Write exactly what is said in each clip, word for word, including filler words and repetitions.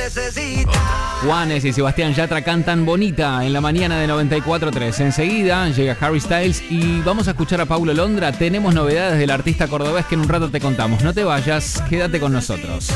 necesitas. Juanes y Sebastián Yatra cantan Bonita en la mañana de noventa y cuatro punto tres. Enseguida llega Harry Styles y vamos a escuchar a Paulo Londra. Tenemos novedades del artista cordobés que en un rato te contamos. No te vayas, quédate con nosotros.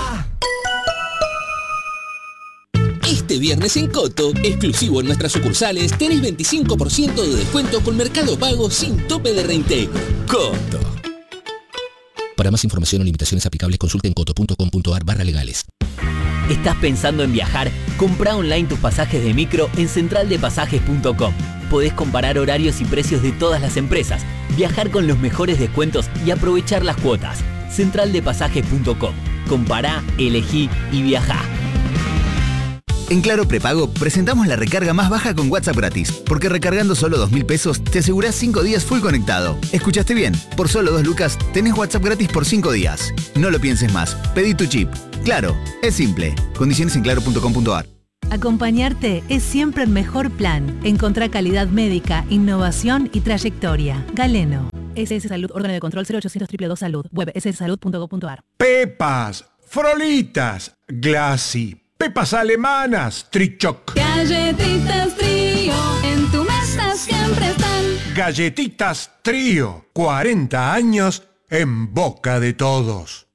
Este viernes en Coto, exclusivo en nuestras sucursales, tenés veinticinco por ciento de descuento con Mercado Pago sin tope de reintegro. Coto. Para más información o limitaciones aplicables, consulten coto.com.ar barra legales. ¿Estás pensando en viajar? Comprá online tus pasajes de micro en central de pasajes punto com. Podés comparar horarios y precios de todas las empresas, viajar con los mejores descuentos y aprovechar las cuotas. central de pasajes punto com. Compará, elegí y viajá. En Claro Prepago presentamos la recarga más baja con WhatsApp gratis, porque recargando solo dos mil pesos te asegurás cinco días full conectado. ¿Escuchaste bien? Por solo dos lucas tenés WhatsApp gratis por cinco días. No lo pienses más, pedí tu chip. Claro, es simple. Condiciones en claro punto com punto ar. Acompañarte es siempre el mejor plan. Encontrá calidad médica, innovación y trayectoria. Galeno. S S Salud, órgano de control cero ochocientos dos dos dos Salud. Web ese ese salud punto com punto ar. Pepas, Frolitas, Glassy, Pepas alemanas, Trichoc. Galletitas Trío, en tu mesa siempre están. Galletitas Trío, cuarenta años en boca de todos.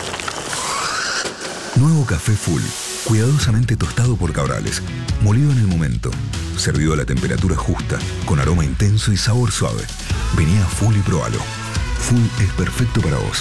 Nuevo café Full, cuidadosamente tostado por Cabrales, molido en el momento, servido a la temperatura justa, con aroma intenso y sabor suave. Vení a Full y probalo. Full es perfecto para vos.